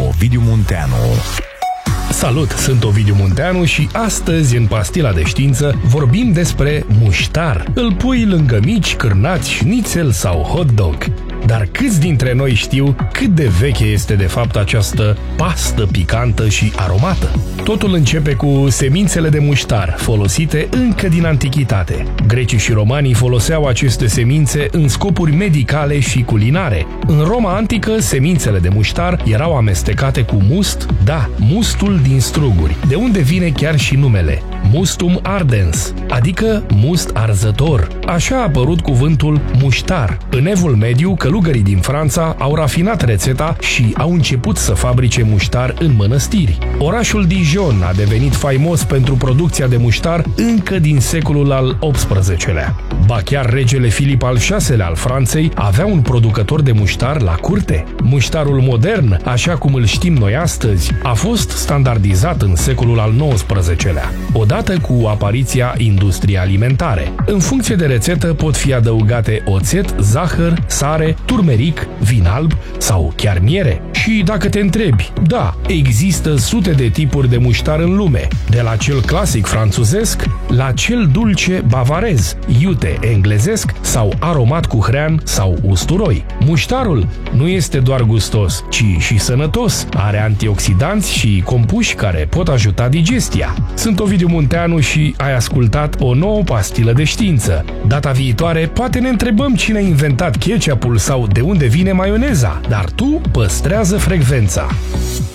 Ovidiu Munteanu. Salut, sunt Ovidiu Munteanu și astăzi, în Pastila de Știință, vorbim despre muștar. Îl pui lângă mici, cârnați, șnițel sau hot dog. Dar câți dintre noi știu cât de veche este de fapt această pastă picantă și aromată? Totul începe cu semințele de muștar, folosite încă din antichitate. Grecii și romanii foloseau aceste semințe în scopuri medicale și culinare. În Roma antică, semințele de muștar erau amestecate cu must, mustul din struguri, de unde vine chiar și numele, mustum ardens, adică must arzător. Așa a apărut cuvântul muștar. În Evul Mediu, călugării din Franța au rafinat rețeta și au început să fabrice muștar în mănăstiri. Orașul Dijon a devenit faimos pentru producția de muștar încă din secolul al XVIII-lea. Ba chiar regele Filip al VI-lea al Franței avea un producător de muștar la curte. Muștarul modern, așa cum îl știm noi astăzi, a fost standardizat în secolul al XIX-lea, odată cu apariția industriei alimentare. În funcție de rețetă pot fi adăugate oțet, zahăr, sare, turmeric, vin alb sau chiar miere. Și dacă te întrebi, există sute de tipuri de muștar în lume, de la cel clasic franțuzesc la cel dulce bavarez, iute englezesc sau aromat cu hrean sau usturoi. Muștarul nu este doar gustos, ci și sănătos. Are antioxidanți și compuși care pot ajuta digestia. Sunt Ovidiu Munteanu și ai ascultat o nouă pastilă de știință. Data viitoare poate ne întrebăm cine a inventat ketchup-ul sau de unde vine maioneza, dar tu păstrează frecvența.